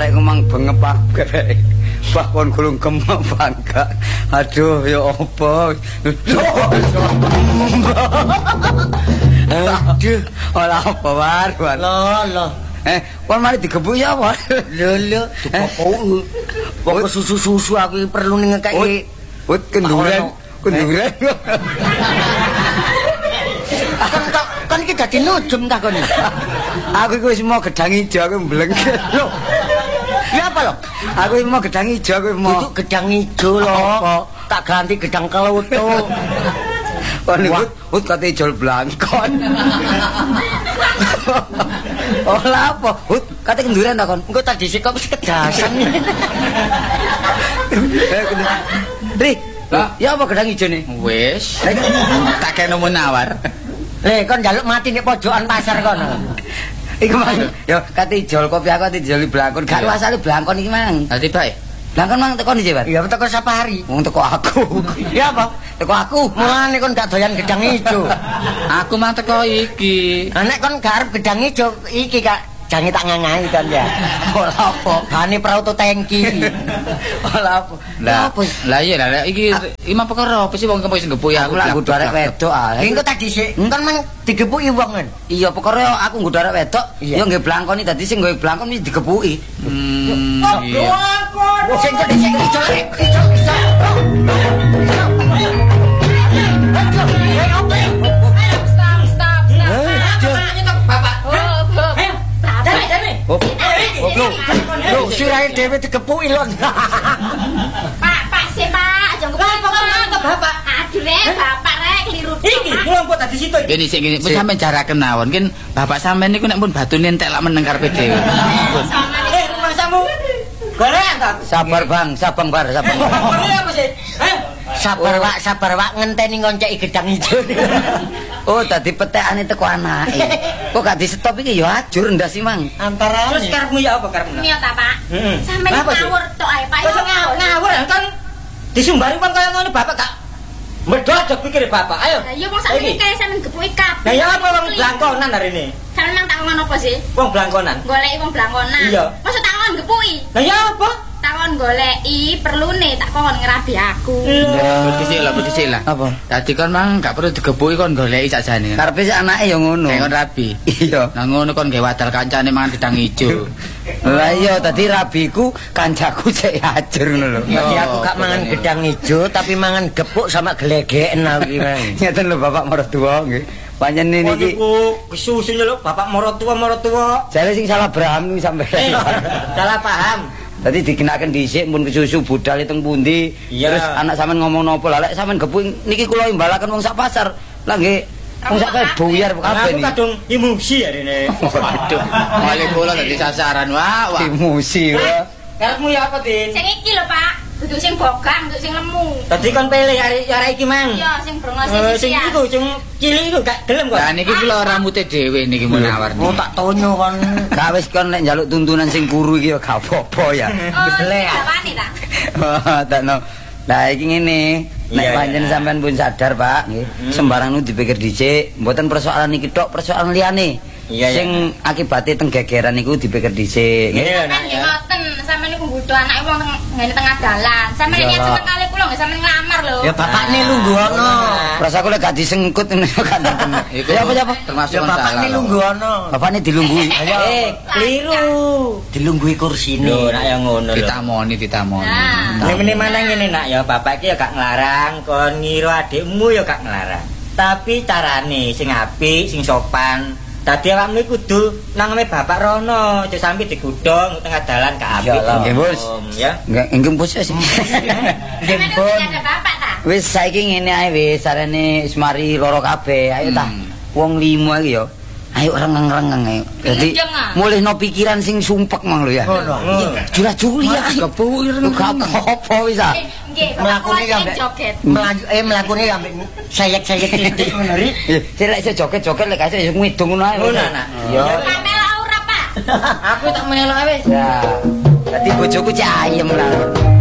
arek mang bengep agrek. Bakon gulung kemang bangga. Aduh ya apa? Aduh, ora apa war. Loh. Kon mari digebuk ya apa? Lho, pokok susu-susu aku perlu ngekeki. Wut kenduren. Kan iki dadi nujem ta kon. Aku iku wis mau gedang ijo aku mbleng. Lho. Ya apa lho? Aku mau gedang ijo aku mau. Itu gedang ijo lho. Tak ganti gedang kelutuk. Kon wut kate ijol blangkon. Oh lah apa? Wut kate kenduren ta kon. Engko tak dhisik kok wis kedasan. Ri, ya apa gedang ijo ne? Wis. Tak kene menawar. Le kon njaluk mati nek pojokan pasar kono. Iku mang, yo kate ijol kopi aku kate ijoli blangkon. Gak asale blangkon iki mang. Dadi bae. Blangkon mang teko ndi, Pak? Ya teko Sapari. Wong teko aku. Ya apa? Teko aku. Mulane kon gak doyan gedang ijo. Aku mang teko iki. Nek kon gak arep gedang ijo iki Kak, jange tak ngangai kan ya. Ora apa. Bane prauto tangki. Ora apa. Lah iya lah iki imam perkara apa sih wong kempo sing gebuk Aku lak nggodho arek wedok ah. Engko tak dhisik. Kon mang digepuki wong kan. Iya, perkara aku nggodho arek wedok, yo nggih blangkoni dadi sing nggawe blangkon iki digepuki. Iya. Sing kok dhisik ijo. Loh, sirahe dhewe digepuki lho. Pak, sih Pak, aja ngomong Bapak. Aduh rek, Bapak rek keliru. Iki kelompok tadi situ. Gini sik ngene, wis sampean jaraken mawon. Kin bapak sampean niku nek pun batune entek lak meneng karepe dhewe. Masamu. Gorean ta? Sabar, Bang, sabar. Ini apa sih? Sabar Pak ngenteni ngonceki gedang ijo. Oh, dadi petekane teko anake. Kok gak di-stop iki ya ajur ndas sih, Mang. Antara terus karepmu ya apa karepmu? Iya ta, Pak. Sampeyan ngawur tok ae, Pak. Kok ngawur kan disumbari wong kaya ngono bapak gak medhot pikir bapak. Ayo. Lah iya wong sakniki kaya sampeyan gepuki kabeh. Lah ya apa wong blangkonan hari ini? Sampeyan nang takon apa sih? Wong blangkonan. Goleki wong blangkonan. Iya. Maksud takon gepuki. Lah ya apa? Takon goleki perlune tak kon ngerabi aku. Dhisik lah. Apa? Dadi kon mang gak perlu digebuki kon goleki sakjane. Karepe sik anake ya ngono. Kayak kon rabi. Iya. Nah ngono kon gawe wadal kancane mangan gedang ijo. Lah iya dadi rabiku kancaku sik ajur ngono lho. Dadi aku gak mangan gedang ijo tapi mangan gepuk sama gelegeken aku iki, Mang. Ngeten lho Bapak Martua nggih. Panjenengan niki kesusunya lho Bapak Martua. jare sing salah Brahmi sampe. Salah paham. Tadi dikenaken dhisik pun kesusu budal teng pundi. Iya. Terus anak sampean ngomong napa lah lek sampean gepuk niki kula imbalaken wong sak pasar. Lah nggih wong sak buyar kabeh Aku niki. kadung emosi hari ini. Waduh, malah kula dadi sasaran wah. Emosi wae. Karepmu ya apa, Din? Sing iki lho, Pak. Duduk sing bogang, duduk sing lemu. Tadi kon pilih arek iki, Mang. Iya, sing brongos Sing sing iku sing cilik iku gak gelem kok. Lah niki kula rambute dhewe niki menawar Oh, niki. tak tonyo kon. Gak wis kon nek njaluk tuntunan sing kuru iki ya gak apa-apa ya. Gedele ya. Bapakne ta? Takno. Lah iki ngene, nek Iya, pancen iya. sampean pun sadar, Pak, nggih. Sembarang nu dipikir dhisik, mboten persoalan iki tok, persoalan liyane. Iya, iya. Sing akibate teng gegeran niku dipikir dhisik, nggih. Iya, Sampeyan Nak, nggih ya. ngoten, sampeyan niku nggodho anake wong ngene tengah dalan. Sampeyan niat seneng kali kula nggih sampeyan nglamar lho. Ya bapakne lungguh ono. Terus aku lek gak disengkut ngono gak ngerti. Iku Ya apa? termasuk Ya kon bapakne salah. lungguh ono. Bapakne dilunggui. Ayo, keliru. Dilungguhi kursine. Lho, nak ya ngono lho. Ditamoni. Nah. Ngene mana ngene nak ya bapak iki ya gak nglarang kon ngira adikmu ya gak nglarang. Tapi carane sing apik, sing sopan. Dadi awakmu kudu nang ame bapak rono, aja sampe digodhong tengah dalan gak apik. Nggih, Bos. Ya. Enggak engkem bos sih. Nggih, Sampeyan Pun. kudu ada bapak ta? Wis saiki ngene ae wis sarene wis mari loro kabeh. Ayo ta. Wong 5 iki ya. Ayo rengeng-rengeng ayo. Dadi Pinjeng, ah. mulihno pikiran sing sumpek mang lho ya. Ngono. Jula-juli ya. Kepu gak apa-apa wis ah. Nggih, Mlakune bapak ambek joget. mlakune ambek sayek-sayek titik ngono ri. Sik lek iso joget-joget lek kasih iso ngidung ngono ae. Ngono, Nak. Ya. Kamela ora, Pak. Aku tak melok wis. Ya. Dadi bojoku cek ayem lah.